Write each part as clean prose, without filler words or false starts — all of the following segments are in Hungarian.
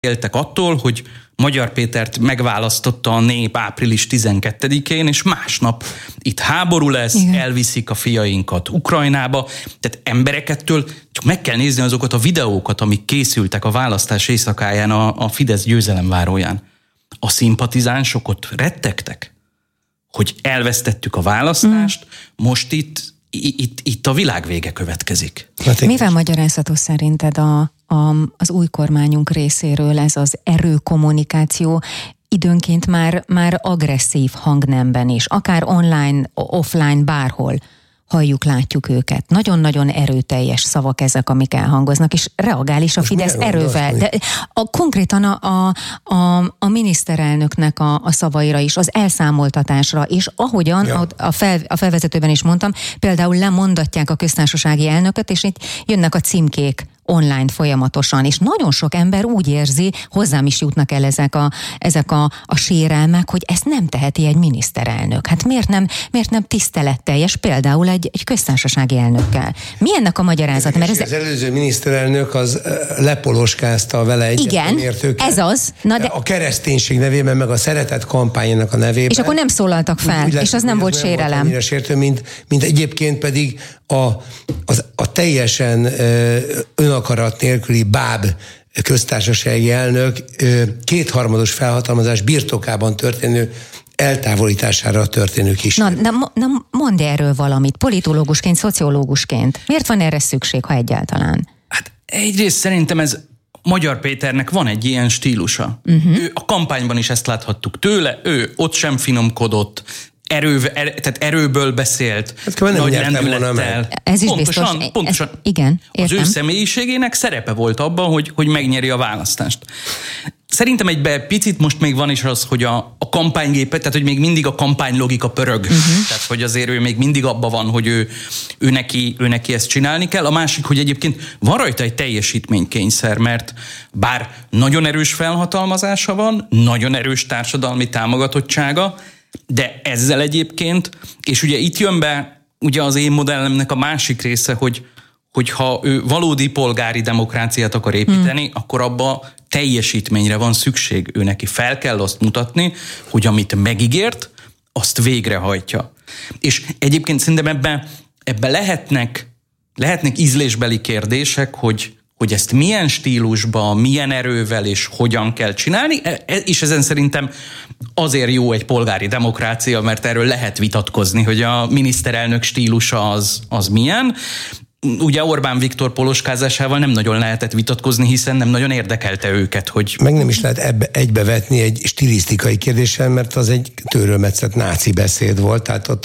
éltek attól, hogy Magyar Pétert megválasztotta a nép április 12-én, és másnap itt háború lesz, igen, elviszik a fiainkat Ukrajnába. Tehát emberekettől csak meg kell nézni azokat a videókat, amik készültek a választás éjszakáján a Fidesz győzelemváróján. A szimpatizánsok ott rettegtek, hogy elvesztettük a választást, most itt a világ vége következik. Mivel magyarázható szerinted az új kormányunk részéről ez az erőkommunikáció időnként már agresszív hangnemben is, akár online, offline, bárhol halljuk, látjuk őket. Nagyon-nagyon erőteljes szavak ezek, amik elhangoznak, és reagál is a Fidesz erővel. De konkrétan a miniszterelnöknek a szavaira is, az elszámoltatásra, és ahogyan a felvezetőben is mondtam, például lemondatják a köztársasági elnököt, és itt jönnek a címkék online folyamatosan, és nagyon sok ember úgy érzi, hozzám is jutnak el ezek a sérelmek, hogy ezt nem teheti egy miniszterelnök. Hát miért nem tiszteletteljes például egy köztársasági elnökkel? Mi ennek a magyarázat? Mert az előző miniszterelnök az lepoloskázta vele egyetlenértőket. Ez az. De a kereszténység nevében, meg a szeretet kampányának a nevében. És akkor nem szólaltak fel, és az nem volt sérelem. Annyira sértő, mint egyébként pedig a teljesen önakarat nélküli báb köztársasági elnök kétharmados felhatalmazás birtokában történő eltávolítására történő kísérlet. Na mondd erről valamit, politológusként, szociológusként. Miért van erre szükség, ha egyáltalán? Hát egyrészt szerintem ez Magyar Péternek van egy ilyen stílusa. Ő a kampányban is ezt láthattuk tőle, ő ott sem finomkodott, tehát erőből beszélt, nagy lendülettel. Ez is pontosan. Igen, értem. Az ő személyiségének szerepe volt abban, hogy megnyeri a választást. Szerintem egyben picit most még van is az, hogy a kampánygépet, tehát hogy még mindig a kampánylogika pörög. Tehát, hogy azért ő még mindig abban van, hogy ő neki ezt csinálni kell. A másik, hogy egyébként van rajta egy teljesítménykényszer, mert bár nagyon erős felhatalmazása van, nagyon erős társadalmi támogatottsága, de ezzel egyébként, és ugye itt jön be ugye az én modellemnek a másik része, hogy ha ő valódi polgári demokráciát akar építeni, akkor abba teljesítményre van szükség. Ő neki fel kell azt mutatni, hogy amit megígért, azt végrehajtja. És egyébként szerintem ebben lehetnek ízlésbeli kérdések, hogy ezt milyen stílusban, milyen erővel és hogyan kell csinálni, és ezen szerintem azért jó egy polgári demokrácia, mert erről lehet vitatkozni, hogy a miniszterelnök stílusa az milyen. Ugye Orbán Viktor poloskázásával nem nagyon lehetett vitatkozni, hiszen nem nagyon érdekelte őket, hogy... Meg nem is lehet egybevetni egy stilisztikai kérdéssel, mert az egy tőrölmetszett náci beszéd volt, tehát ott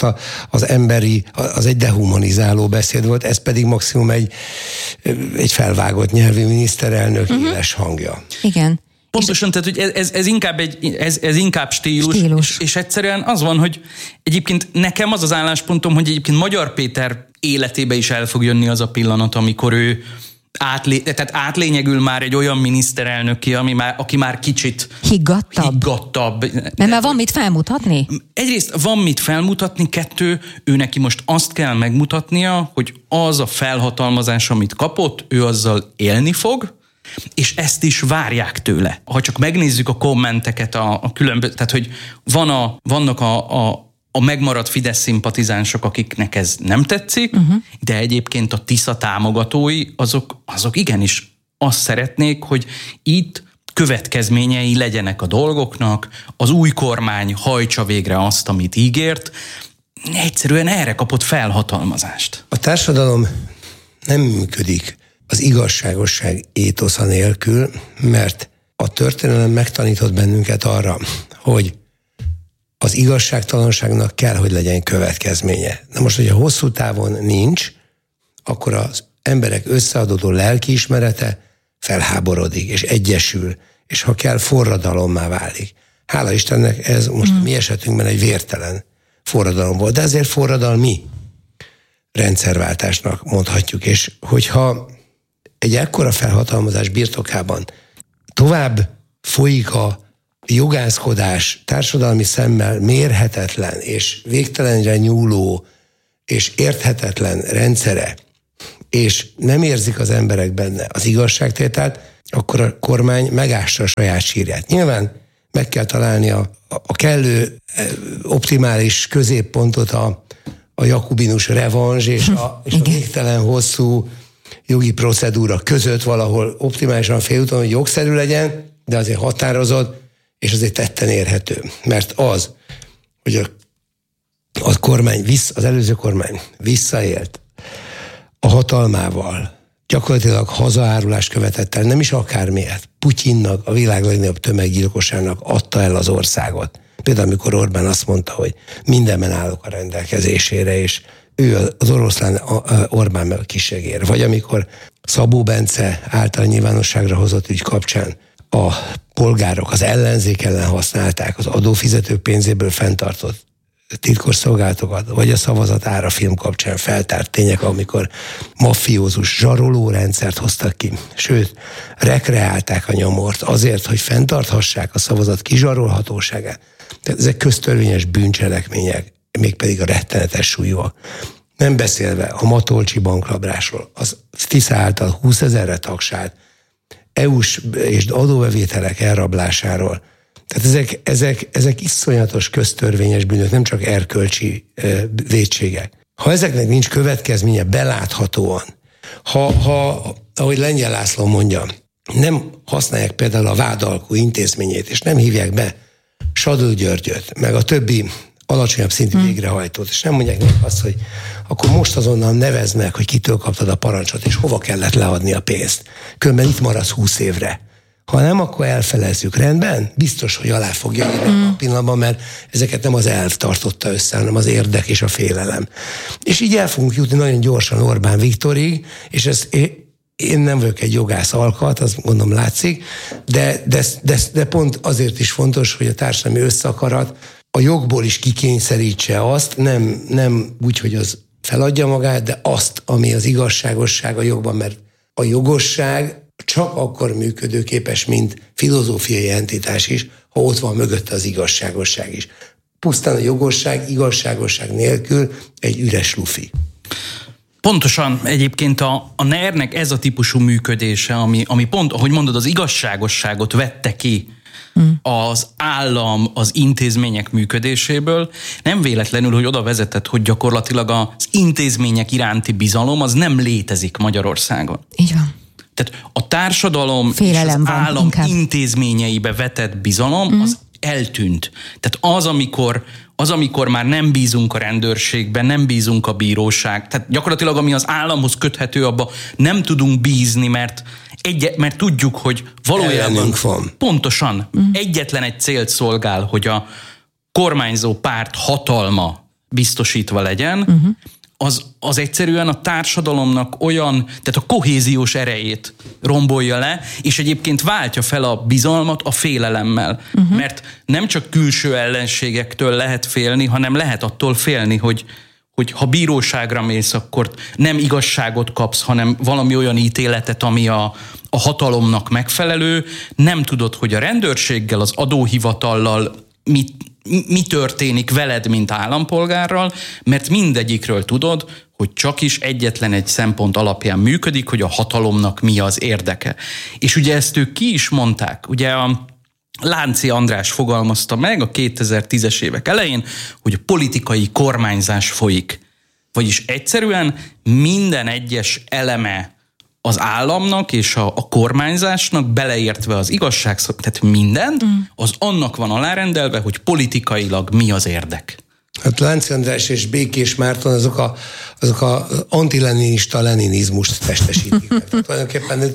az egy dehumanizáló beszéd volt, ez pedig maximum egy felvágott nyelvű miniszterelnök éles hangja. Igen. Pontosan, tehát hogy ez inkább stílus. És egyszerűen az van, hogy egyébként nekem az álláspontom, hogy egyébként Magyar Péter életébe is el fog jönni az a pillanat, amikor ő átlényegül már egy olyan miniszterelnöki, aki már kicsit higgadtabb. Mert van mit felmutatni? Egyrészt van mit felmutatni, kettő, ő neki most azt kell megmutatnia, hogy az a felhatalmazás, amit kapott, ő azzal élni fog, és ezt is várják tőle. Ha csak megnézzük a kommenteket, a különböző, tehát hogy vannak a megmaradt Fidesz szimpatizánsok, akiknek ez nem tetszik, de egyébként a Tisza támogatói, azok igenis azt szeretnék, hogy itt következményei legyenek a dolgoknak, az új kormány hajtsa végre azt, amit ígért, egyszerűen erre kapott felhatalmazást. A társadalom nem működik az igazságosság étosza nélkül, mert a történelem megtanított bennünket arra, hogy az igazságtalanságnak kell, hogy legyen következménye. Na most, hogyha hosszú távon nincs, akkor az emberek összeadódó lelkiismerete felháborodik, és egyesül, és ha kell, forradalommá válik. Hála Istennek ez most a mi esetünkben egy vértelen forradalom volt, de ezért forradalmi rendszerváltásnak mondhatjuk, és hogyha egy ekkora felhatalmazás birtokában tovább folyik a jogászkodás társadalmi szemmel mérhetetlen és végtelenre nyúló és érthetetlen rendszere, és nem érzik az emberek benne az igazságtételt, akkor a kormány megássa a saját sírját. Nyilván meg kell találni a kellő optimális középpontot a jakubinus revanzs és a végtelen hosszú jogi procedúra között valahol optimálisan félúton, hogy jogszerű legyen, de azért határozott, és azért tetten érhető. Mert az, hogy az előző kormány visszaélt a hatalmával, gyakorlatilag hazaárulást követett el, nem is akármilyet. Putyinnak, a világ legnagyobb tömeggyilkosának adta el az országot. Például amikor Orbán azt mondta, hogy mindenben állok a rendelkezésére, és ő az oroszlán Orbán meg a kisegér. Vagy amikor Szabó Bence által nyilvánosságra hozott ügy kapcsán a polgárok az ellenzék ellen használták az adófizetők pénzéből fenntartott titkos szolgálatokat, vagy a szavazat ára film kapcsán feltárt tények, amikor maffiózus zsaroló rendszert hoztak ki, sőt, rekreálták a nyomort azért, hogy fenntarthassák a szavazat kizsarolhatóságát. Tehát ezek köztörvényes bűncselekmények, mégpedig a rettenetes súlyúak. Nem beszélve a Matolcsi bankrablásról, az Tisza által 20 000-re tagsált EU-s és adóbevételek elrablásáról. Tehát ezek iszonyatos köztörvényes bűnök, nem csak erkölcsi vétségek. Ha ezeknek nincs következménye beláthatóan, ahogy Lengyel László mondja, nem használják például a vádalkú intézményét, és nem hívják be Sadó Györgyöt, meg a többi alacsonyabb szintű végrehajtót, és nem mondják neki azt, hogy akkor most azonnal nevezd meg, hogy kitől kaptad a parancsot, és hova kellett leadni a pénzt. Különben itt maradsz 20 évre. Ha nem, akkor elfelezzük. Rendben? Biztos, hogy alá fogja írni a pillanatban, mert ezeket nem az elv tartotta össze, hanem az érdek és a félelem. És így el fogunk jutni nagyon gyorsan Orbán Viktorig, és én nem vagyok egy jogász alkat, azt gondolom látszik, de pont azért is fontos, hogy a társadalmi összakarat a jogból is kikényszerítse azt, nem úgy, hogy az feladja magát, de azt, ami az igazságosság a jogban, mert a jogosság csak akkor működőképes, mint filozófiai entitás is, ha ott van mögötte az igazságosság is. Pusztán a igazságosság nélkül egy üres lufi. Pontosan egyébként a NER-nek ez a típusú működése, ami pont, ahogy mondod, az igazságosságot vette ki az állam, az intézmények működéséből, nem véletlenül, hogy oda vezetett, hogy gyakorlatilag az intézmények iránti bizalom az nem létezik Magyarországon. Így van. Tehát a társadalom félelem és az állam inkább intézményeibe vetett bizalom, az eltűnt. Tehát az, amikor már nem bízunk a rendőrségben, nem bízunk a bíróság, tehát gyakorlatilag ami az államhoz köthető, abba nem tudunk bízni, mert tudjuk, hogy valójában pontosan egyetlen egy célt szolgál, hogy a kormányzó párt hatalma biztosítva legyen, az egyszerűen a társadalomnak olyan, tehát a kohéziós erejét rombolja le, és egyébként váltja fel a bizalmat a félelemmel. Mert nem csak külső ellenségektől lehet félni, hanem lehet attól félni, hogy ha bíróságra mész, akkor nem igazságot kapsz, hanem valami olyan ítéletet, ami a hatalomnak megfelelő. Nem tudod, hogy a rendőrséggel, az adóhivatallal mi történik veled, mint állampolgárral, mert mindegyikről tudod, hogy csak is egyetlen egy szempont alapján működik, hogy a hatalomnak mi az érdeke. És ugye ezt ők ki is mondták, ugye a Lánci András fogalmazta meg a 2010-es évek elején, hogy a politikai kormányzás folyik. Vagyis egyszerűen minden egyes eleme az államnak és a kormányzásnak, beleértve az tehát mindent, az annak van alárendelve, hogy politikailag mi az érdek. Hát Lánci András és Békés Márton azok a antileninista leninizmust testesítik. Tehát tulajdonképpen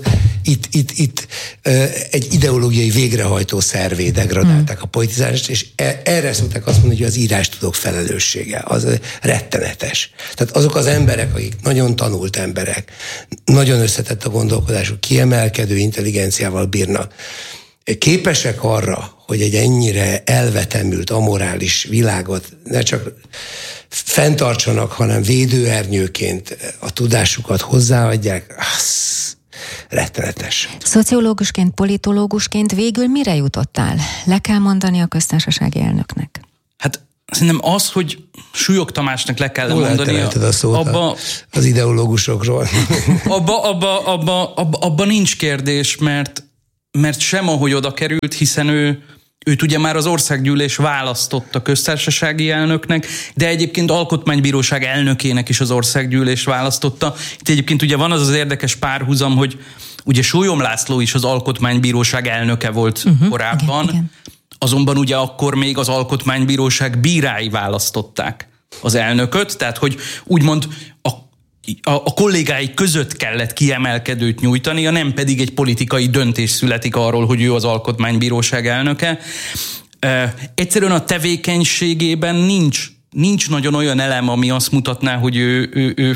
itt egy ideológiai végrehajtó szervé degradálták a politizást, és erre szokták azt mondani, hogy az írástudók felelőssége. Az rettenetes. Tehát azok az emberek, akik nagyon tanult emberek, nagyon összetett a gondolkodásuk, kiemelkedő intelligenciával bírnak, képesek arra, hogy egy ennyire elvetemült, amorális világot ne csak fenntartsanak, hanem védőernyőként a tudásukat hozzáadják, az rettenetes. Szociológusként, politológusként végül mire jutottál? Le kell mondani a köztársasági elnöknek? Hát szerintem az, hogy Súlyog Tamásnak le kell mondani. A szót az ideológusokról. Abba nincs kérdés, mert mert sem ahogy oda került, hiszen őt ugye már az országgyűlés választotta köztársasági elnöknek, de egyébként alkotmánybíróság elnökének is az országgyűlés választotta. Itt egyébként ugye van az érdekes párhuzam, hogy ugye Sólyom László is az alkotmánybíróság elnöke volt korábban, igen. Azonban ugye akkor még az alkotmánybíróság bírái választották az elnököt, tehát hogy úgymond a kollégái között kellett kiemelkedőt nyújtania, nem pedig egy politikai döntés születik arról, hogy ő az alkotmánybíróság elnöke. Egyszerűen a tevékenységében nincs nagyon olyan elem, ami azt mutatná, hogy ő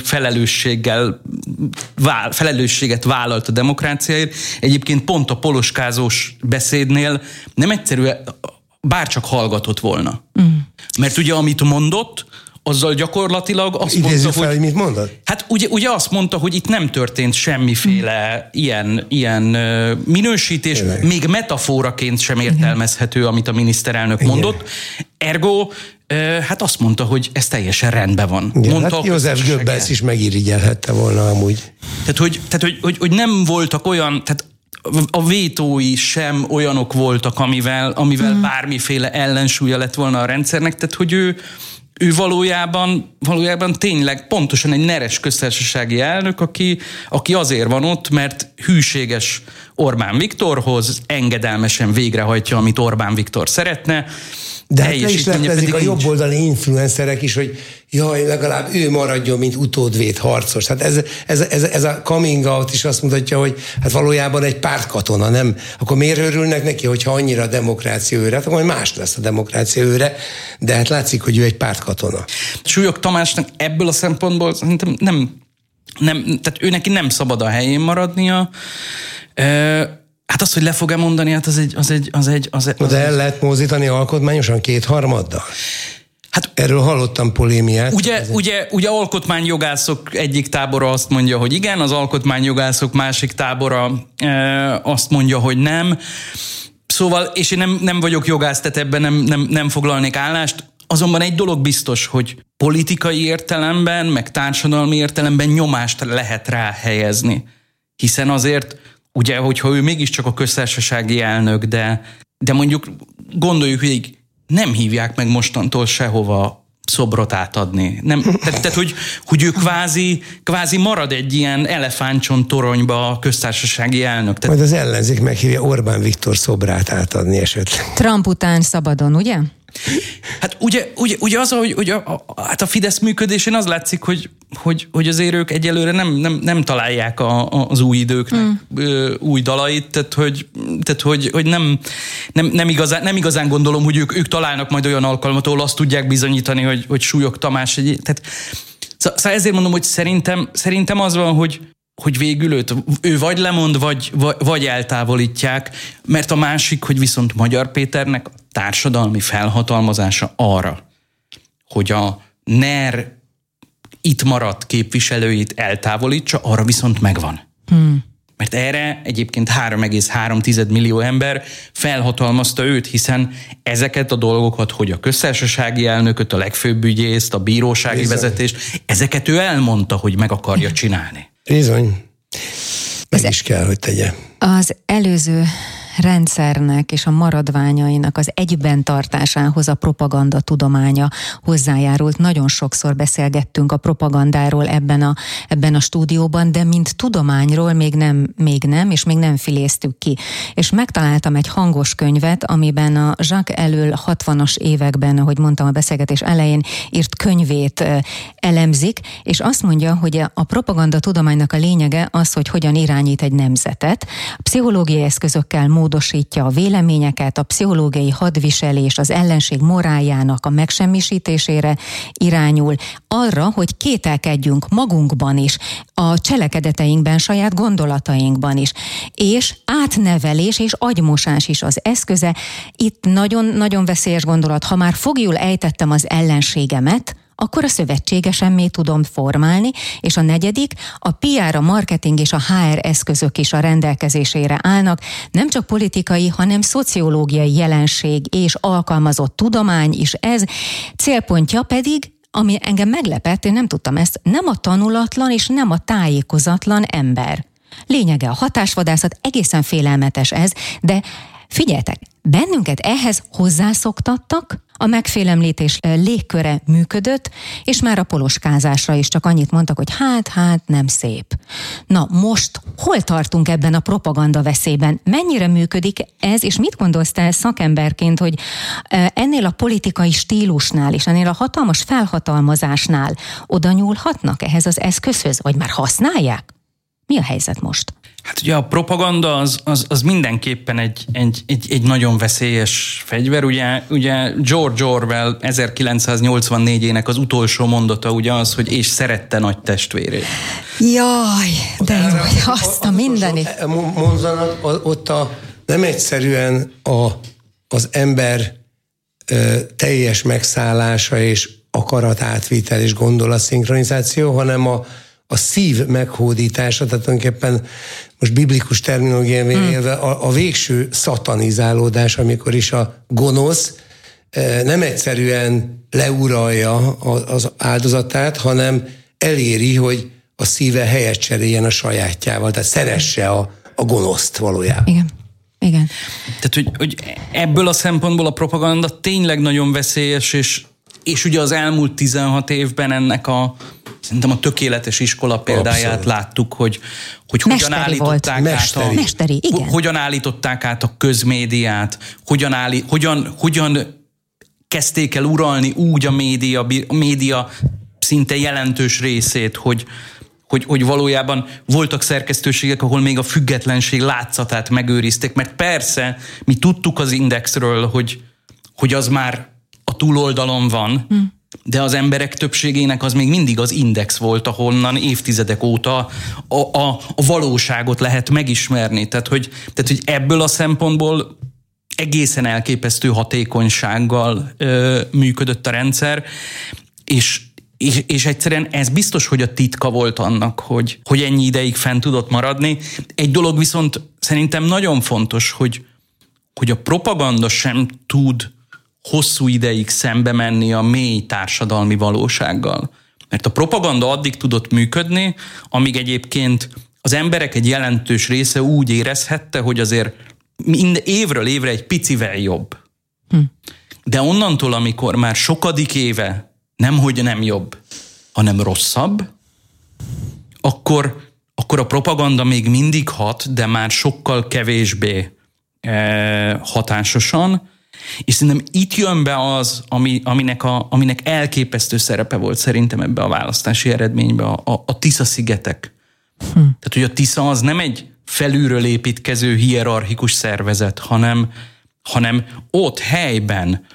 felelősséget vállalt a demokráciáért. Egyébként pont a poloskázós beszédnél nem egyszerűen bárcsak hallgatott volna. Mert ugye amit mondott, azzal gyakorlatilag azt mondta, hogy mit mondod? Hát ugye azt mondta, hogy itt nem történt semmiféle ilyen minősítés, még metaforaként sem értelmezhető, amit a miniszterelnök mondott. Ergo, hát azt mondta, hogy ez teljesen rendben van. Mondta hát József Goebbels is megirigyelhette volna amúgy. Tehát, hogy nem voltak olyan, tehát a vétói sem olyanok voltak, amivel bármiféle ellensúlya lett volna a rendszernek, tehát hogy ő valójában tényleg pontosan egy neres köztársasági elnök, aki azért van ott, mert hűséges Orbán Viktorhoz, engedelmesen végrehajtja, amit Orbán Viktor szeretne. De hát le is leplezik a jobboldali influencerek is, hogy jaj, legalább ő maradjon, mint utódvéd harcos. Hát ez a coming out is azt mutatja, hogy hát valójában egy pártkatona, nem? Akkor miért örülnek neki, hogyha annyira a demokrácia őre? Hát akkor majd más lesz a demokrácia őre, de hát látszik, hogy ő egy pártkatona. Súlyog Tamásnak ebből a szempontból szerintem nem tehát ő neki nem szabad a helyén maradnia. Hát az, hogy le fog-e mondani, hát az egy. De el lehet mozdítani alkotmányosan 2/3? Hát erről hallottam polémiát. Ugye alkotmányjogászok egyik tábora azt mondja, hogy igen, az alkotmányjogászok másik tábora azt mondja, hogy nem. Szóval, és én nem vagyok jogász, tehát ebben nem foglalnék állást. Azonban egy dolog biztos, hogy politikai értelemben, meg társadalmi értelemben nyomást lehet rá helyezni. Hiszen azért ugye, hogyha ő mégiscsak a köztársasági elnök, de mondjuk gondoljuk, hogy nem hívják meg mostantól sehova szobrot átadni. Tehát hogy ő kvázi marad egy ilyen elefántcsont toronyba a köztársasági elnök. Majd az ellenzék meghívja Orbán Viktor szobrát átadni esetleg. Trump után szabadon, ugye? Hát ugye az, hogy hát a Fidesz működésén az látszik, hogy azért ők egyelőre nem találják az új időknek új dalait, tehát hogy nem igazán gondolom, hogy ők találnak majd olyan alkalmat, ahol azt tudják bizonyítani, hogy Súlyog Tamás tehát szóval ezért mondom, hogy szerintem az van, hogy végül ő vagy lemond, vagy eltávolítják, mert a másik, hogy viszont Magyar Péternek a társadalmi felhatalmazása arra, hogy a NER itt maradt képviselőit eltávolítsa, arra viszont megvan. Mert erre egyébként 3,3 millió ember felhatalmazta őt, hiszen ezeket a dolgokat, hogy a köztársasági elnököt, a legfőbb ügyészt, a bírósági vezetést, ezeket ő elmondta, hogy meg akarja csinálni. Bizony. Meg is kell, hogy tegye. Az előző rendszernek és a maradványainak az egyben tartásához a propaganda tudománya hozzájárult. Nagyon sokszor beszélgettünk a propagandáról ebben a stúdióban, de mint tudományról még nem filéztük ki. És megtaláltam egy hangos könyvet, amiben a Jacques Ellul 60-as években, ahogy mondtam a beszélgetés elején, írt könyvét elemzik, és azt mondja, hogy a propaganda tudománynak a lényege az, hogy hogyan irányít egy nemzetet. A pszichológiai eszközökkel módosítja a véleményeket, a pszichológiai hadviselés, az ellenség moráljának a megsemmisítésére irányul, arra, hogy kételkedjünk magunkban is, a cselekedeteinkben, saját gondolatainkban is. És átnevelés és agymosás is az eszköze. Itt nagyon-nagyon veszélyes gondolat. Ha már foglyul ejtettem az ellenségemet, akkor a szövetségesemmé tudom formálni, és a negyedik, a PR, a marketing és a HR eszközök is a rendelkezésére állnak, nem csak politikai, hanem szociológiai jelenség és alkalmazott tudomány is ez, célpontja pedig, ami engem meglepett, én nem tudtam ezt, nem a tanulatlan és nem a tájékozatlan ember. Lényege a hatásvadászat, egészen félelmetes ez, de figyeljetek, bennünket ehhez hozzászoktattak, a megfélemlítés légköre működött, és már a poloskázásra is csak annyit mondtak, hogy hát nem szép. Na most hol tartunk ebben a propaganda veszélyben? Mennyire működik ez, és mit gondolsz te szakemberként, hogy ennél a politikai stílusnál és ennél a hatalmas felhatalmazásnál oda nyúlhatnak ehhez az eszközhöz, vagy már használják? Mi a helyzet most? Hát ugye a propaganda az mindenképpen egy nagyon veszélyes fegyver. Ugye George Orwell 1984-ének az utolsó mondata ugye az, hogy és szerette nagy testvérét. Jaj, de jó, hogy azt a mindenit. Mondanak, ott nem egyszerűen az ember teljes megszállása és akaratátvitel és gondolatszinkronizáció, hanem a szív meghódítása, tehát tulajdonképpen most biblikus terminológián élve a végső szatanizálódás, amikor is a gonosz nem egyszerűen leuralja az áldozatát, hanem eléri, hogy a szíve helyet cseréljen a sajátjával, tehát szeresse a gonoszt valójában. Igen. Tehát, hogy ebből a szempontból a propaganda tényleg nagyon veszélyes, és ugye az elmúlt 16 évben ennek szerintem a tökéletes iskola példáját abszolút láttuk, hogy hogyan állították át a közmédiát, hogyan kezdték el uralni úgy a média szinte jelentős részét, hogy valójában voltak szerkesztőségek, ahol még a függetlenség látszatát megőrizték, mert persze mi tudtuk az Indexről, hogy az már a túloldalon van, de az emberek többségének az még mindig az Index volt, ahonnan évtizedek óta a valóságot lehet megismerni. Tehát, hogy ebből a szempontból egészen elképesztő hatékonysággal működött a rendszer, és egyszerűen ez biztos, hogy a titka volt annak, hogy ennyi ideig fent tudott maradni. Egy dolog viszont szerintem nagyon fontos, hogy a propaganda sem tud hosszú ideig szembe menni a mély társadalmi valósággal. Mert a propaganda addig tudott működni, amíg egyébként az emberek egy jelentős része úgy érezhette, hogy azért évről évre egy picivel jobb. De onnantól, amikor már sokadik éve nemhogy nem jobb, hanem rosszabb, akkor a propaganda még mindig hat, de már sokkal kevésbé hatásosan. És szerintem itt jön be az, aminek elképesztő szerepe volt szerintem ebbe a választási eredménybe, a Tisza-szigetek. Tehát, hogy a Tisza az nem egy felülről építkező hierarchikus szervezet, hanem ott helyben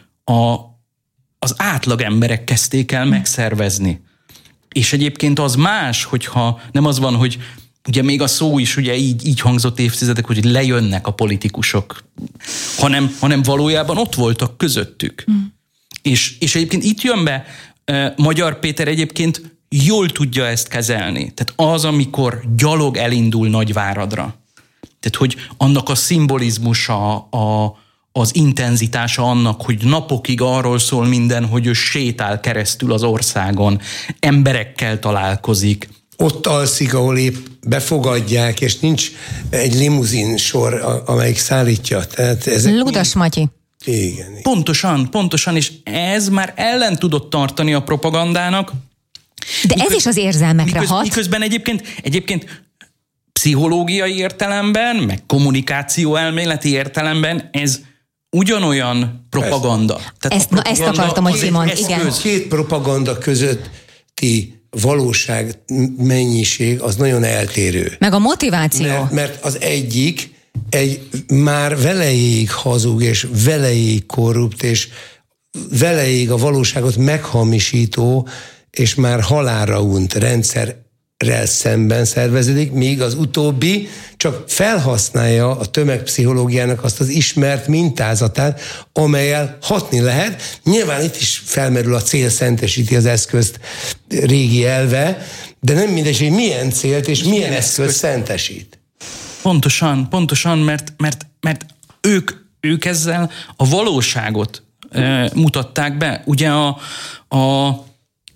az átlag emberek kezdték el megszervezni. És egyébként az más, hogyha nem az van, hogy ugye még a szó is ugye így hangzott évtizedek, hogy lejönnek a politikusok, hanem valójában ott voltak közöttük. És egyébként itt jön be Magyar Péter egyébként jól tudja ezt kezelni. Tehát az, amikor gyalog elindul Nagyváradra. Tehát, hogy annak a szimbolizmusa, az intenzitása annak, hogy napokig arról szól minden, hogy ő sétál keresztül az országon, emberekkel találkozik. Ott alszik, ahol épp befogadják, és nincs egy limuzin sor, amelyik szállítja. Tehát Ludas Matyi. Igen. Pontosan, és ez már ellen tudott tartani a propagandának. De ez is az érzelmekre hat. Miközben egyébként pszichológiai értelemben, meg kommunikáció elméleti értelemben ez ugyanolyan propaganda. Tehát ezt akartam, hogy Simon, igen. Két propaganda közötti valóság mennyiség az nagyon eltérő. Meg a motiváció. Mert az egyik egy már velejéig hazug, és velejéig korrupt, és velejéig a valóságot meghamisító, és már halálra unt rendszerrel szemben szerveződik, míg az utóbbi csak felhasználja a tömegpszichológiának azt az ismert mintázatát, amellyel hatni lehet. Nyilván itt is felmerül a cél szentesíti az eszközt régi elve, de nem mindegy, hogy milyen célt és milyen eszközt szentesít. Pontosan, mert ők ezzel a valóságot mutatták be. Ugye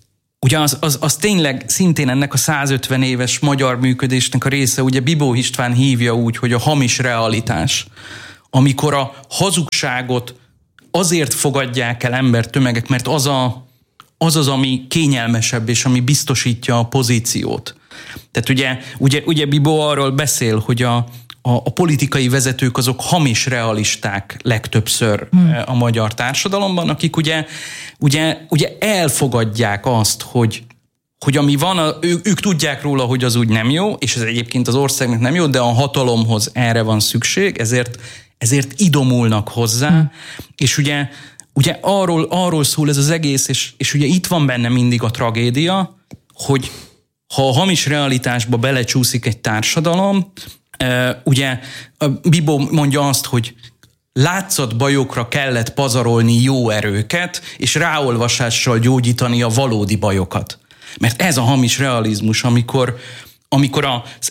ugye az tényleg szintén ennek a 150 éves magyar működésnek a része, ugye Bibó István hívja úgy, hogy a hamis realitás, amikor a hazugságot azért fogadják el embertömegek, mert az, ami kényelmesebb, és ami biztosítja a pozíciót. Tehát ugye Bibó arról beszél, hogy a politikai vezetők azok hamis realisták legtöbbször a magyar társadalomban, akik ugye elfogadják azt, hogy ami van, ők tudják róla, hogy az úgy nem jó, és ez egyébként az országnak nem jó, de a hatalomhoz erre van szükség, ezért idomulnak hozzá, és ugye arról szól ez az egész, és ugye itt van benne mindig a tragédia, hogy ha a hamis realitásba belecsúszik egy társadalom, ugye Bibó mondja azt, hogy látszatbajokra kellett pazarolni jó erőket, és ráolvasással gyógyítani a valódi bajokat. Mert ez a hamis realizmus, amikor az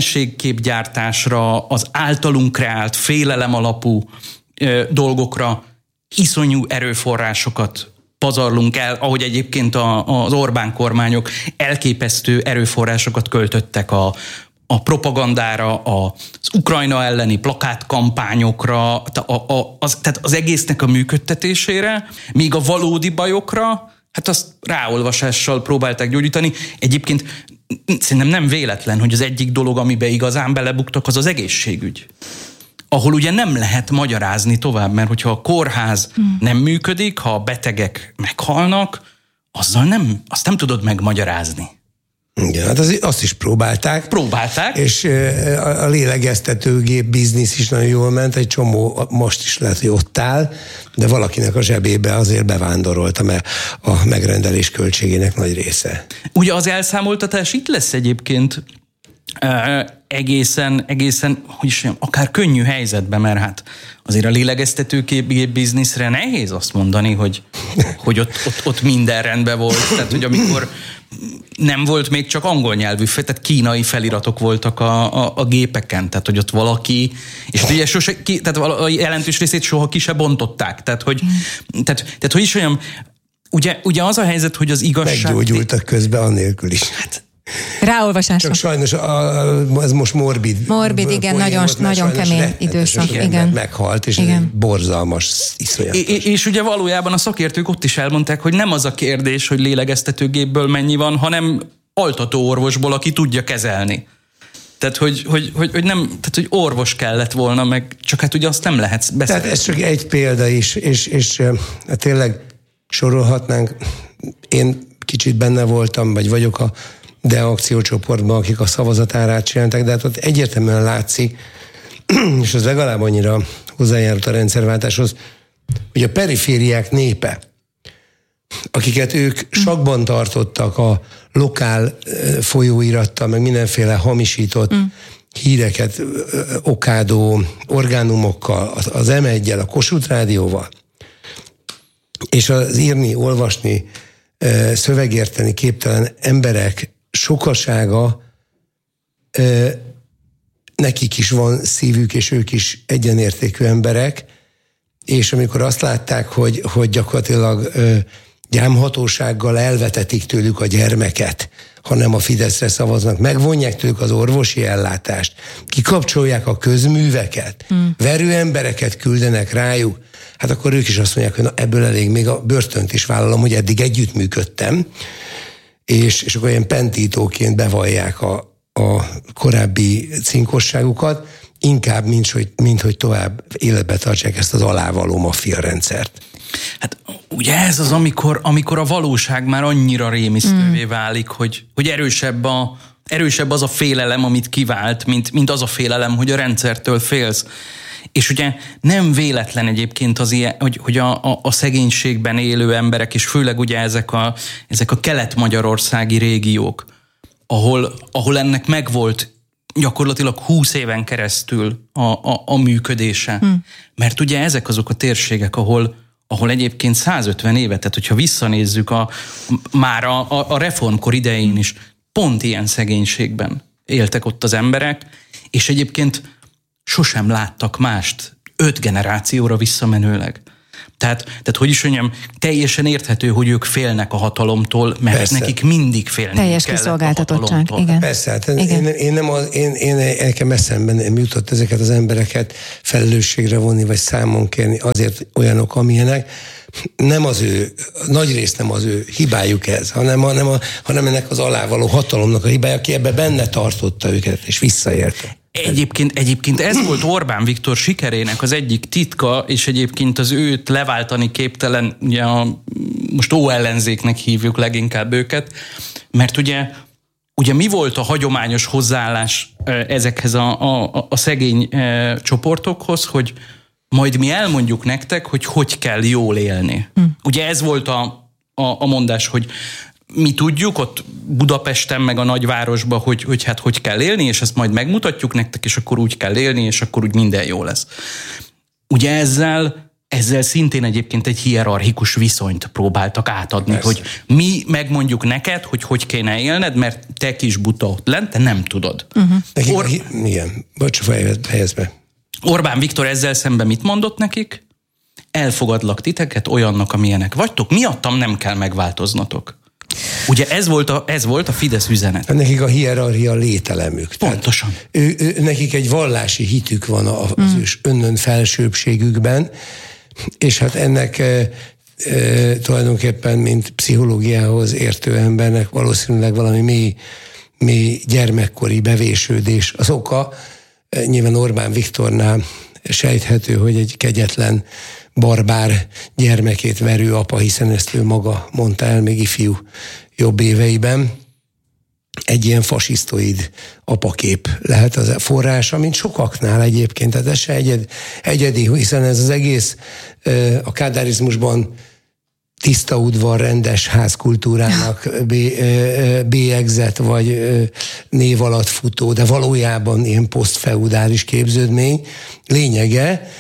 ellenségképgyártásra, az általunk kreált félelem alapú dolgokra iszonyú erőforrásokat pazarlunk el, ahogy egyébként az Orbán kormányok elképesztő erőforrásokat költöttek a propagandára, az Ukrajna elleni plakátkampányokra, tehát az egésznek a működtetésére, míg a valódi bajokra, hát azt ráolvasással próbálták gyógyítani. Egyébként szerintem nem véletlen, hogy az egyik dolog, amiben igazán belebuktak, az egészségügy. Ahol ugye nem lehet magyarázni tovább, mert hogyha a kórház nem működik, ha a betegek meghalnak, azt nem tudod megmagyarázni. Igen, hát azt is próbálták. És a lélegeztetőgép biznisz is nagyon jól ment, egy csomó most is lehet, hogy ott áll, de valakinek a zsebébe azért bevándorolt a megrendelés költségének nagy része. Ugye az elszámoltatás itt lesz egyébként egészen, hogy is mondjam, akár könnyű helyzetben, mert hát azért a lélegeztetőgép bizniszre nehéz azt mondani, hogy ott minden rendben volt. Tehát, hogy amikor nem volt még csak angol nyelvű, tehát kínai feliratok voltak a gépeken, tehát hogy ott valaki, és ugye tehát a jelentős részét soha ki se bontották. Tehát hogy is olyan, ugye az a helyzet, hogy az igazság... Meggyógyultak közben annélkül is. Hát, ráolvasásra. Csak sajnos ez most morbid. Morbid, igen, nagyon kemény időszak. Igen. Meghalt, és igen. Ez borzalmas, iszonyatos. És ugye valójában a szakértők ott is elmondták, hogy nem az a kérdés, hogy lélegeztetőgépből mennyi van, hanem altatóorvosból, aki tudja kezelni. Tehát, hogy nem, tehát, hogy orvos kellett volna, meg csak hát ugye azt nem lehet beszélni. Tehát ez csak egy példa is, és tényleg sorolhatnánk. Én kicsit benne voltam, vagy vagyok a DEA akciócsoportban, akik a szavazatárát csinálták, de hát ott egyértelműen látszik, és az legalább annyira hozzájárult a rendszerváltáshoz, hogy a perifériák népe, akiket ők sakban tartottak a lokál folyóirattal, meg mindenféle hamisított híreket okádó orgánumokkal, az M1-jel, a Kossuth Rádióval, és az írni, olvasni, szövegérteni képtelen emberek sokasága, nekik is van szívük, és ők is egyenértékű emberek, és amikor azt látták, hogy gyakorlatilag gyámhatósággal elvetetik tőlük a gyermeket, ha nem a Fideszre szavaznak, megvonják tőlük az orvosi ellátást, kikapcsolják a közműveket, verő embereket küldenek rájuk, hát akkor ők is azt mondják, hogy na, ebből elég, még a börtönt is vállalom, hogy eddig együttműködtem, és akkor ilyen pentítóként bevallják a korábbi cinkosságukat, inkább, mint hogy tovább életbe tartsák ezt az alávaló maffia rendszert. Hát ugye ez az, amikor a valóság már annyira rémisztővé válik, hogy erősebb az a félelem, amit kivált, mint az a félelem, hogy a rendszertől félsz. És ugye nem véletlen egyébként az ilyen, hogy a szegénységben élő emberek, és főleg ugye ezek a kelet-magyarországi régiók, ahol ennek megvolt gyakorlatilag 20 éven keresztül a működése. Mert ugye ezek azok a térségek, ahol egyébként 150 éve, tehát hogyha visszanézzük már a reformkor idején is, pont ilyen szegénységben éltek ott az emberek, és egyébként sosem láttak mást 5 generációra visszamenőleg. Tehát hogy is mondjam, teljesen érthető, hogy ők félnek a hatalomtól, mert persze. Nekik mindig félni teljes kiszolgáltatottság, igen. Persze, hát én nekem eszemben jutott ezeket az embereket felelősségre vonni, vagy számon kérni, azért olyanok, amilyenek. Nem az ő, nagyrészt nem az ő hibájuk ez, hanem ennek az alávaló hatalomnak a hibája, aki ebbe benne tartotta őket, és visszaérte. Egyébként ez volt Orbán Viktor sikerének az egyik titka, és egyébként az őt leváltani képtelen, ugye most óellenzéknek hívjuk leginkább őket, mert ugye mi volt a hagyományos hozzáállás ezekhez a szegény csoportokhoz, hogy majd mi elmondjuk nektek, hogy kell jól élni. Ugye ez volt a mondás, hogy mi tudjuk ott Budapesten, meg a nagyvárosban, hogy hát hogy kell élni, és ezt majd megmutatjuk nektek, és akkor úgy kell élni, és akkor úgy minden jó lesz. Ugye ezzel szintén egyébként egy hierarchikus viszonyt próbáltak átadni, persze. Hogy mi megmondjuk neked, hogy kéne élned, mert te kis buta ott lent, te nem tudod. Igen, fejezd be. Orbán Viktor ezzel szemben mit mondott nekik? Elfogadlak titeket olyannak, amilyenek vagytok, miattam nem kell megváltoznatok. Ugye ez volt a Fidesz üzenet. Nekik a hierarchia lételemük. Pontosan. Nekik egy vallási hitük van az önnön felsőbbségükben, és hát ennek tulajdonképpen, mint pszichológiához értő embernek valószínűleg valami mély gyermekkori bevésődés az oka. Nyilván Orbán Viktornál sejthető, hogy egy kegyetlen barbár gyermekét verő apa, hiszen ezt ő maga mondta el még ifjú jobb éveiben. Egy ilyen fasisztoid apakép lehet az forrása, mint sokaknál egyébként. Tehát ez se egyedi, hiszen ez az egész a kádárizmusban tiszta udvar, rendes házkultúrának bélyegzett, vagy név alatt futó, de valójában ilyen posztfeudális képződmény. Lényege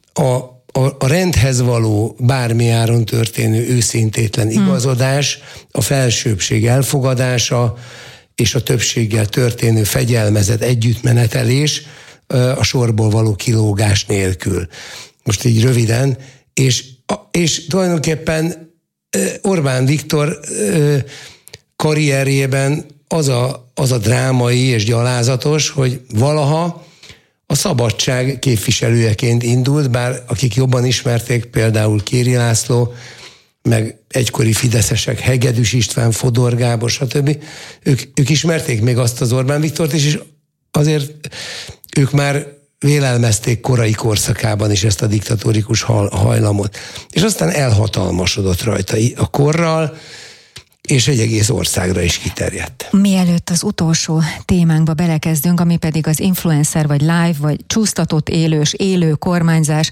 a rendhez való bármi áron történő őszintétlen igazodás, a felsőbbség elfogadása, és a többséggel történő fegyelmezett együttmenetelés a sorból való kilógás nélkül. Most így röviden, és tulajdonképpen Orbán Viktor karrierjében az a drámai és gyalázatos, hogy valaha a szabadság képviselőjeként indult, bár akik jobban ismerték, például Kéri László, meg egykori fideszesek, Hegedűs István, Fodor Gábor, stb. Ők ismerték még azt az Orbán Viktort is, és azért ők már vélelmezték korai korszakában is ezt a diktatórikus hajlamot. És aztán elhatalmasodott rajta a korral, és egy egész országra is kiterjedt. Mielőtt az utolsó témánkba belekezdünk, ami pedig az influencer, vagy live, vagy csúsztatott élő kormányzás,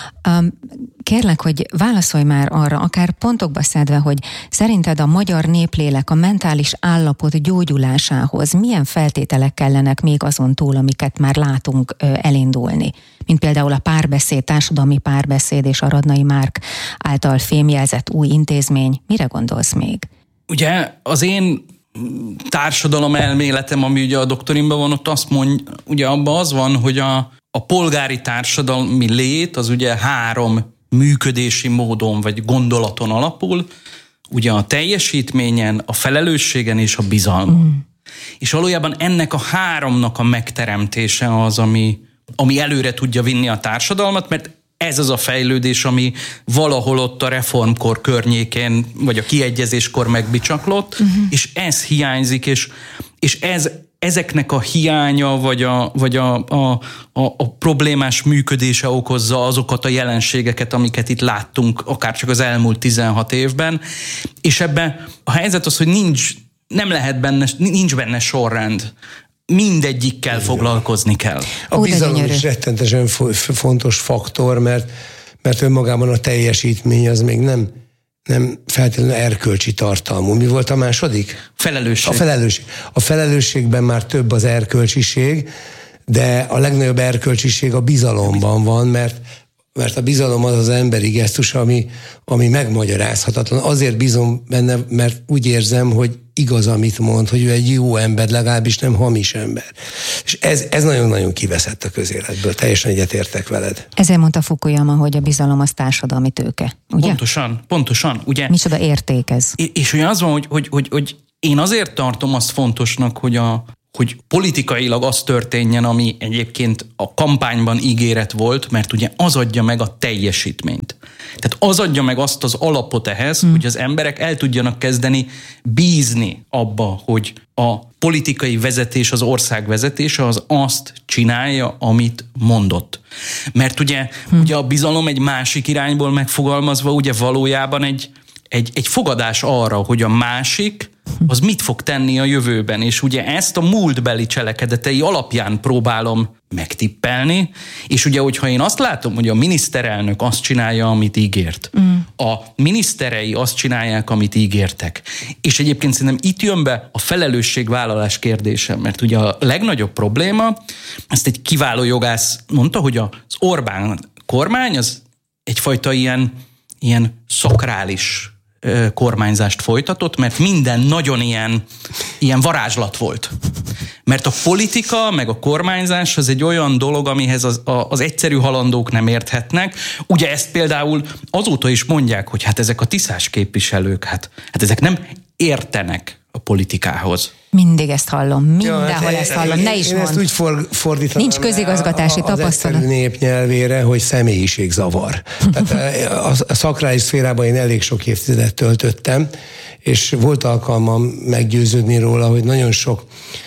kérlek, hogy válaszolj már arra, akár pontokba szedve, hogy szerinted a magyar néplélek a mentális állapot gyógyulásához milyen feltételek kellenek még azon túl, amiket már látunk elindulni? Mint például a párbeszéd, társadalmi párbeszéd és a Radnai Márk által fémjelzett új intézmény. Mire gondolsz még? Ugye az én társadalom elméletem, ami ugye a doktorimban van, ott azt mondja, ugye abban az van, hogy a polgári társadalmi lét az ugye 3 működési módon vagy gondolaton alapul, ugye a teljesítményen, a felelősségen és a bizalmon. És valójában ennek a 3-nak a megteremtése az, ami előre tudja vinni a társadalmat, mert ez az a fejlődés, ami valahol ott a reformkor környékén, vagy a kiegyezéskor megbicsaklott, és ez hiányzik, és ezeknek a hiánya, vagy a problémás működése okozza azokat a jelenségeket, amiket itt láttunk, akár csak az elmúlt 16 évben, és ebben a helyzet az, hogy nincs benne sorrend. Mindegyikkel foglalkozni kell. A bizalom is rettentesen fontos faktor, mert önmagában a teljesítmény az még nem feltétlenül erkölcsi tartalmú. Mi volt a második? Felelősség. A felelősségben már több az erkölcsiség, de a legnagyobb erkölcsiség a bizalomban van, mert mert a bizalom az emberi gesztus, ami megmagyarázhatatlan. Azért bízom benne, mert úgy érzem, hogy igaz, amit mond, hogy ő egy jó ember, legalábbis nem hamis ember. És ez nagyon-nagyon kiveszett a közéletből. Teljesen egyetértek veled. Ezért mondta Fukuyama, hogy a bizalom az társadalmi tőke. Ugye? Pontosan. Ugye? Micsoda érték ez? És ugye az van, hogy én azért tartom azt fontosnak, hogy politikailag az történjen, ami egyébként a kampányban ígéret volt, mert ugye az adja meg a teljesítményt. Tehát az adja meg azt az alapot ehhez, hogy az emberek el tudjanak kezdeni bízni abba, hogy a politikai vezetés, az ország vezetése az azt csinálja, amit mondott. Mert ugye a bizalom egy másik irányból megfogalmazva ugye valójában egy fogadás arra, hogy a másik az mit fog tenni a jövőben, és ugye ezt a múltbeli cselekedetei alapján próbálom megtippelni, és ugye, hogyha én azt látom, hogy a miniszterelnök azt csinálja, amit ígért, a miniszterei azt csinálják, amit ígértek, és egyébként szerintem itt jön be a felelősségvállalás kérdése, mert ugye a legnagyobb probléma, ezt egy kiváló jogász mondta, hogy az Orbán kormány az egyfajta ilyen szakrális kormányzást folytatott, mert minden nagyon ilyen varázslat volt. Mert a politika, meg a kormányzás az egy olyan dolog, amihez az egyszerű halandók nem érthetnek. Ugye ezt például azóta is mondják, hogy hát ezek a tiszás képviselők, hát ezek nem értenek a politikához. Mindig ezt hallom, mindenhol ezt hallom, ne is mondd. Én ezt úgy fordítanám. Nincs közigazgatási tapasztalat. Az egyszerű népnyelvére, hogy személyiségzavar. Tehát a szakrális szférában én elég sok évtizedet töltöttem, és volt alkalmam meggyőződni róla, hogy nagyon sok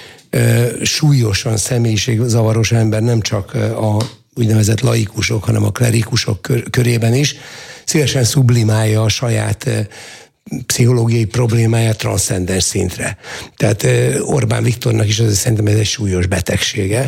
súlyosan személyiségzavaros ember, nem csak a úgynevezett laikusok, hanem a klerikusok körében is szívesen sublimálja a saját pszichológiai problémáját transzcendens szintre. Tehát Orbán Viktornak is azért szerintem ez egy súlyos betegsége,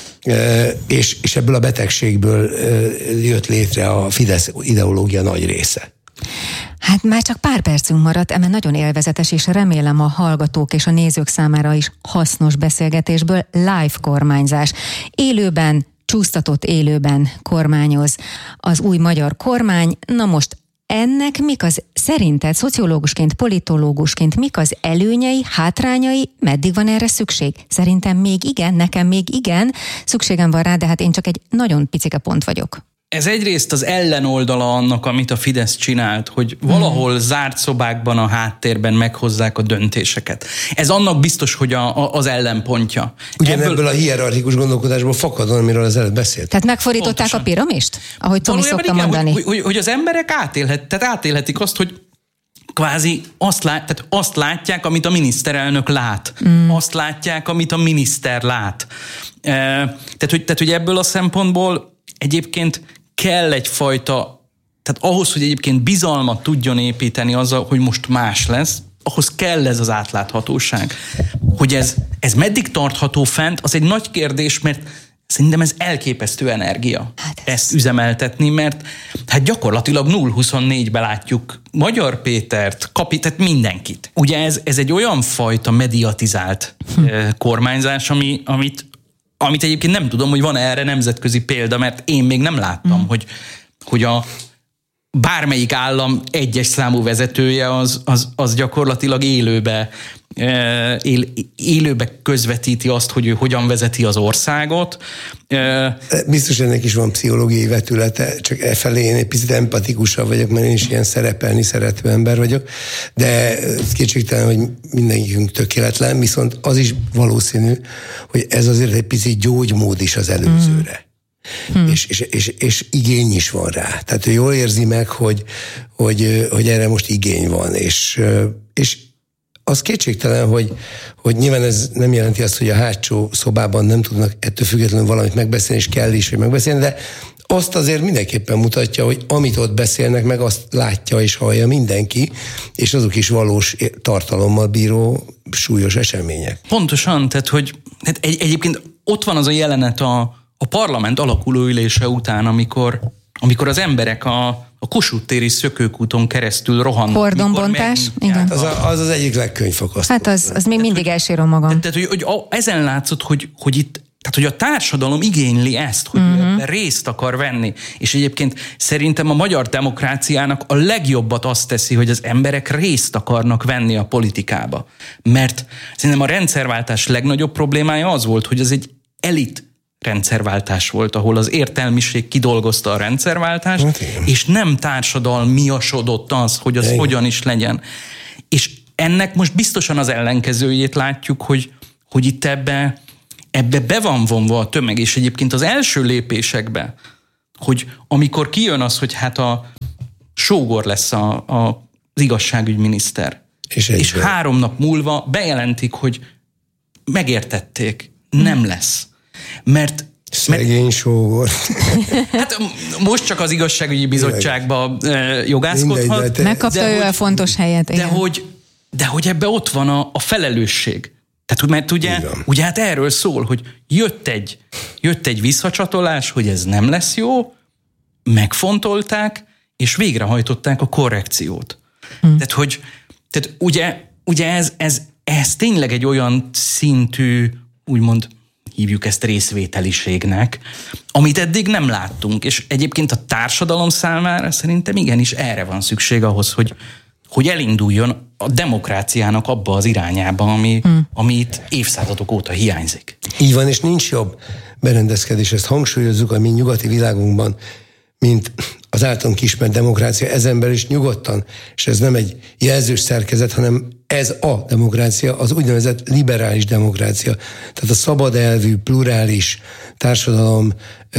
és ebből a betegségből jött létre a Fidesz ideológia nagy része. Hát már csak pár percünk maradt, eme nagyon élvezetes, és remélem a hallgatók és a nézők számára is hasznos beszélgetésből live kormányzás. Élőben, csúsztatott élőben kormányoz az új magyar kormány. Na most ennek mik az, szerinted szociológusként, politológusként mik az előnyei, hátrányai, meddig van erre szükség? Szerintem még igen, nekem még igen, szükségem van rá, de hát én csak egy nagyon picike pont vagyok. Ez egyrészt az ellenoldala annak, amit a Fidesz csinált, hogy valahol zárt szobákban a háttérben meghozzák a döntéseket. Ez annak biztos, hogy az ellenpontja. Ebből a hierarchikus gondolkodásból fakadon, amiről az előtt beszélt. Tehát megfordították pontosan a piramist? Ahogy Tomi szokta mondani. Hogy az emberek átélhetik azt, hogy kvázi azt látják, amit tehát lát. Azt látják, amit a miniszter lát. Tehát, hogy ebből a szempontból egyébként kell egyfajta, tehát ahhoz, hogy egyébként bizalmat tudjon építeni azzal, hogy most más lesz, ahhoz kell ez az átláthatóság. Hogy ez meddig tartható fent, az egy nagy kérdés, mert szerintem ez elképesztő energia ezt üzemeltetni, mert hát gyakorlatilag 0-24-ben látjuk Magyar Pétert, tehát mindenkit. Ugye ez egy olyan fajta mediatizált kormányzás, amit egyébként nem tudom, hogy van erre nemzetközi példa, mert én még nem láttam, hogy a bármelyik állam egyes számú vezetője az gyakorlatilag élőbe közvetíti azt, hogy ő hogyan vezeti az országot. Biztos ennek is van pszichológiai vetülete, csak efelé én egy picit empatikusabb vagyok, mert én is ilyen szerepelni szerető ember vagyok, de kétségtelen, hogy mindenkünk tökéletlen, viszont az is valószínű, hogy ez azért egy picit gyógymód is az előzőre. És igény is van rá. Tehát ő jól érzi meg, hogy erre most igény van, és az kétségtelen, hogy nyilván ez nem jelenti azt, hogy a hátsó szobában nem tudnak ettől függetlenül valamit megbeszélni, és kell is, hogy megbeszélni, de azt azért mindenképpen mutatja, hogy amit ott beszélnek, meg azt látja és hallja mindenki, és azok is valós tartalommal bíró súlyos események. Pontosan, tehát egyébként ott van az a jelenet a parlament alakuló ülése után, amikor az emberek a Kossuth téri szökőkúton keresztül rohannak. Kordonbontás, igen. Az egyik legkönyvfakasztóbb. Hát az még mindig elsírom magam. Tehát, hogy ezen látszott, hogy itt Tehát, hogy a társadalom igényli ezt, hogy ebben részt akar venni. És egyébként szerintem a magyar demokráciának a legjobbat azt teszi, hogy az emberek részt akarnak venni a politikába. Mert szerintem a rendszerváltás legnagyobb problémája az volt, hogy az egy elit rendszerváltás volt, ahol az értelmiség kidolgozta a rendszerváltást, és nem társadalmiasodott az, hogy az hogyan is legyen. És ennek most biztosan az ellenkezőjét látjuk, hogy itt ebbe be van vonva a tömeg, és egyébként az első lépésekben, hogy amikor kijön az, hogy hát a Sógor lesz az igazságügyminiszter, és 3 nap múlva bejelentik, hogy megértették, nem lesz. Mert szegény Sógor. Hát most csak az igazságügyi bizottságba jogászkodhat. Megkapta ő a fontos helyet. De hogy ebbe ott van a felelősség. Tehát, mert ugye hát erről szól, hogy jött egy visszacsatolás, hogy ez nem lesz jó, megfontolták, és végrehajtották a korrekciót. Tehát ugye ez tényleg egy olyan szintű, úgymond hívjuk ezt részvételiségnek, amit eddig nem láttunk, és egyébként a társadalom számára szerintem igenis erre van szükség ahhoz, hogy elinduljon a demokráciának abba az irányába, ami itt évszázadok óta hiányzik. Így van, és nincs jobb berendezkedés. Ezt hangsúlyozzuk a mi nyugati világunkban, mint az általunk ismert demokrácia, ezen belül is nyugodtan, és ez nem egy jelzős szerkezet, hanem ez a demokrácia, az úgynevezett liberális demokrácia. Tehát a szabad elvű, plurális társadalom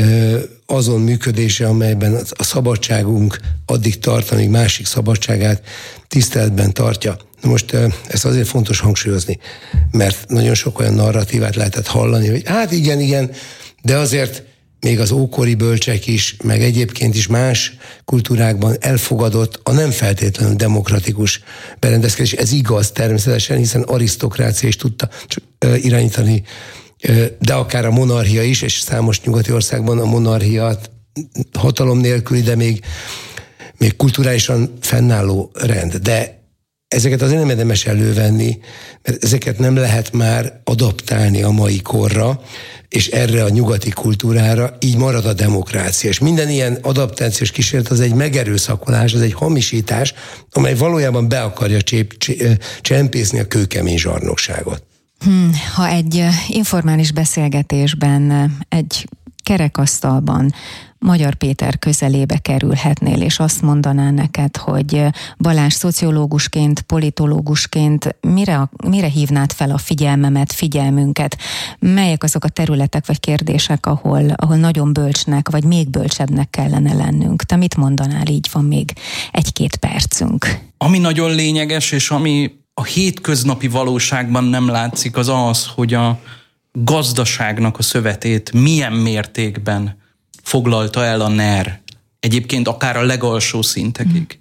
azon működése, amelyben a szabadságunk addig tart, amíg másik szabadságát tiszteletben tartja. Most ezt azért fontos hangsúlyozni, mert nagyon sok olyan narratívát lehetett hallani, hogy hát igen, de azért még az ókori bölcsek is, meg egyébként is más kultúrákban elfogadott a nem feltétlenül demokratikus berendezkedés. Ez igaz természetesen, hiszen arisztokrácia is tudta irányítani, de akár a monarchia is, és számos nyugati országban a monarchia hatalom nélküli, de még kulturálisan fennálló rend. De ezeket azért nem érdemes elővenni, mert ezeket nem lehet már adaptálni a mai korra, és erre a nyugati kultúrára, így marad a demokrácia. És minden ilyen adaptációs kísérlet az egy megerőszakolás, az egy hamisítás, amely valójában be akarja csempészni a kőkemény zsarnokságot. Ha egy informális beszélgetésben, egy kerekasztalban Magyar Péter közelébe kerülhetnél, és azt mondaná neked, hogy Balázs, szociológusként, politológusként mire hívnád fel a figyelmünket? Melyek azok a területek vagy kérdések, ahol nagyon bölcsnek, vagy még bölcsebbnek kellene lennünk? Te mit mondanál, így van még 1-2 percünk? Ami nagyon lényeges, és ami a hétköznapi valóságban nem látszik, az, hogy a gazdaságnak a szövetét milyen mértékben foglalta el a NER, egyébként akár a legalsó szintekig.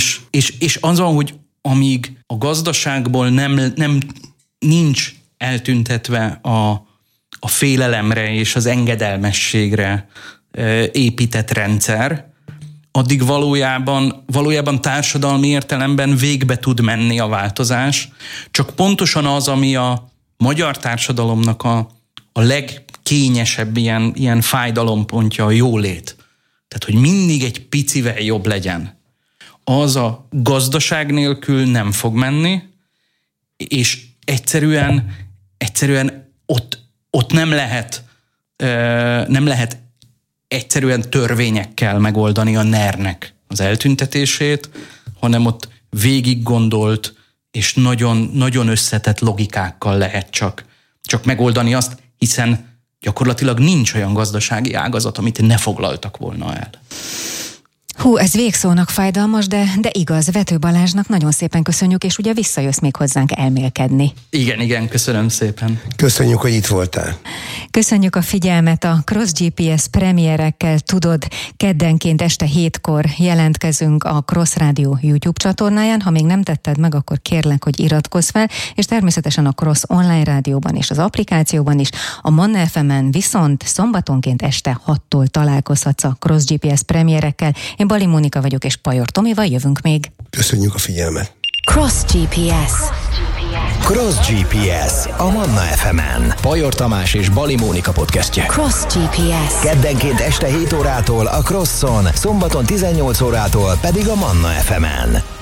És az, hogy amíg a gazdaságból nem nincs eltüntetve a félelemre és az engedelmességre épített rendszer, addig valójában társadalmi értelemben végbe tud menni a változás. Csak pontosan az, ami a magyar társadalomnak a legkényesebb ilyen fájdalompontja, a jólét. Tehát, hogy mindig egy picivel jobb legyen. Az a gazdaság nélkül nem fog menni, és egyszerűen ott nem lehet egyszerűen törvényekkel megoldani a NER-nek az eltüntetését, hanem ott végig gondolt és nagyon, nagyon összetett logikákkal lehet csak megoldani azt, hiszen gyakorlatilag nincs olyan gazdasági ágazat, amit ne foglaltak volna el. Ez végszónak fájdalmas, de igaz. Vető Balázsnak nagyon szépen köszönjük, és ugye visszajössz még hozzánk elmélkedni. Igen, köszönöm szépen. Köszönjük, hogy itt voltál. Köszönjük a figyelmet. A Cross GPS premierekkel tudod, keddenként este 7-kor jelentkezünk a Cross Rádió YouTube csatornáján. Ha még nem tetted meg, akkor kérlek, hogy iratkozz fel, és természetesen a Cross online rádióban és az applikációban is. A Manna FM-en viszont szombatonként este 6-tól találkozhatsz a Cross GPS premierekkel. Én Bali Mónika vagyok, és Pajor Tomival jövünk még. Köszönjük a figyelmet. Cross GPS. Cross GPS a Manna FM-en. Pajor Tamás és Bali Mónika podcastje. Cross GPS. Keddenként este 7 órától a Crosson, szombaton 18 órától pedig a Manna FM-en.